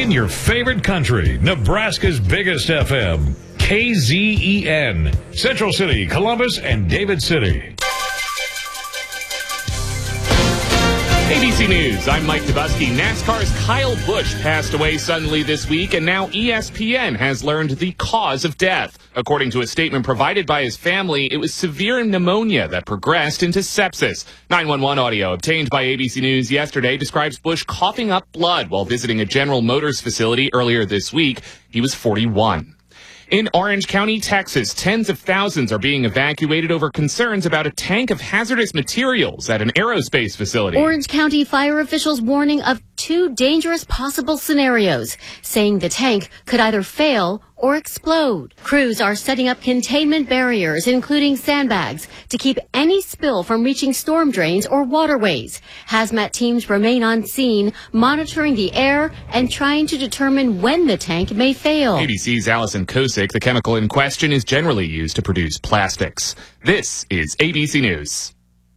in your favorite country, Nebraska's biggest FM, KZEN, Central City, Columbus, and David City. ABC News, I'm Mike Dubusky. NASCAR's Kyle Busch passed away suddenly this week, and now ESPN has learned the cause of death. According to a statement provided by his family, it was severe pneumonia that progressed into sepsis. 911 audio obtained by ABC News yesterday describes Busch coughing up blood while visiting a General Motors facility earlier this week. He was 41. In Orange County, Texas, tens of thousands are being evacuated over concerns about a tank of hazardous materials at an aerospace facility. Orange County fire officials warning of two dangerous possible scenarios, saying the tank could either fail or explode. Crews are setting up containment barriers, including sandbags, to keep any spill from reaching storm drains or waterways. Hazmat teams remain on scene, monitoring the air and trying to determine when the tank may fail. ABC's Allison Kosick. The chemical in question is generally used to produce plastics. This is ABC News.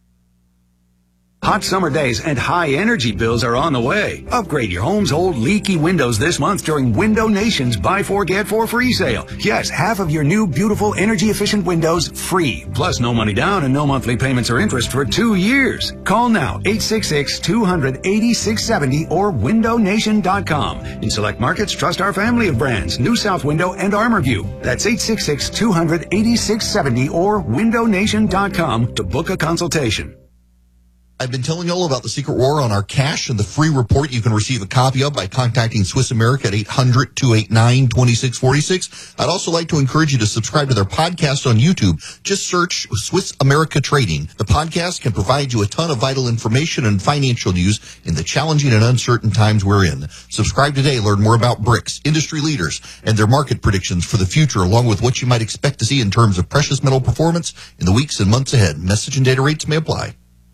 Hot summer days and high energy bills are on the way. Upgrade your home's old leaky windows this month during Window Nation's Buy 4 Get 4 free sale. Yes, half of your new beautiful energy efficient windows free. Plus no money down and no monthly payments or interest for 2 years. Call now 866-200-8670 or windownation.com. In select markets, trust our family of brands, New South Window and ArmorView. That's 866-200-8670 or windownation.com to book a consultation. I've been telling you all about the secret war on our cash and the free report you can receive a copy of by contacting Swiss America at 800-289-2646. I'd also like to encourage you to subscribe to their podcast on YouTube. Just search Swiss America Trading. The podcast can provide you a ton of vital information and financial news in the challenging and uncertain times we're in. Subscribe today. Learn more about BRICS, industry leaders, and their market predictions for the future, along with what you might expect to see in terms of precious metal performance in the weeks and months ahead. Message and data rates may apply.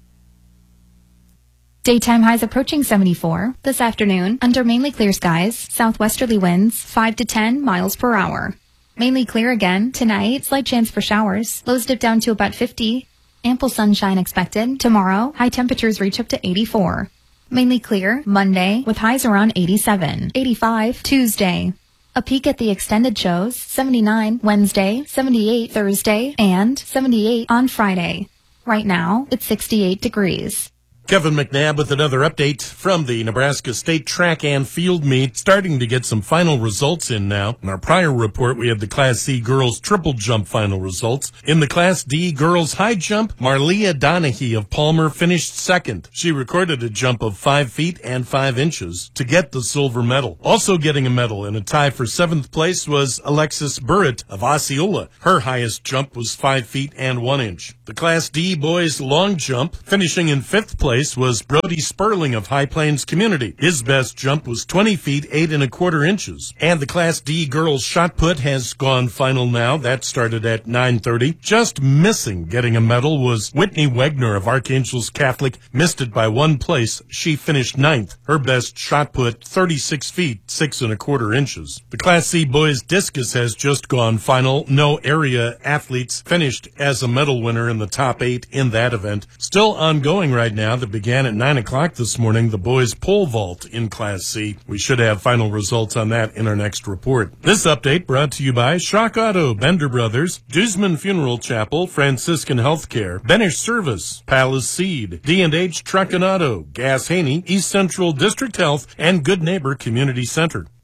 Daytime highs approaching 74. This afternoon, under mainly clear skies, southwesterly winds 5 to 10 miles per hour. Mainly clear again. Tonight, slight chance for showers. Lows dip down to about 50. Ample sunshine expected. Tomorrow, high temperatures reach up to 84. Mainly clear. Monday, with highs around 87. 85 Tuesday. A peek at the extended shows, 79 Wednesday, 78 Thursday, and 78 on Friday. Right now, it's 68 degrees. Kevin McNabb with another update from the Nebraska State Track and Field Meet. Starting to get some final results in now. In our prior report, we had the Class C girls triple jump final results. In the Class D girls high jump, Marlia Donahue of Palmer finished second. She recorded a jump of 5 feet and 5 inches to get the silver medal. Also getting a medal in a tie for 7th place was Alexis Burritt of Osceola. Her highest jump was 5 feet and 1 inch. The Class D boys long jump, finishing in 5th place, was Brody Sperling of High Plains Community. His best jump was 20 feet 8 1/4 inches. And the Class D girls shot put has gone final now. That started at 9:30. Just missing getting a medal was Whitney Wegner of Archangel's Catholic. Missed it by 1 place. She finished 9th. Her best shot put 36 feet 6 1/4 inches. The Class C boys discus has just gone final. No area athletes finished as a medal winner in the top 8 in that event. Still ongoing right now. That began at 9 o'clock this morning, the boys pole vault in Class C. We should have final results on that in our next report. This update brought to you by Shock Auto, Bender Brothers, Duzman Funeral Chapel, Franciscan Healthcare, Benish Service, Palace Seed, D&H Truck and Auto, Gas Haney, East Central District Health, and Good Neighbor Community Center.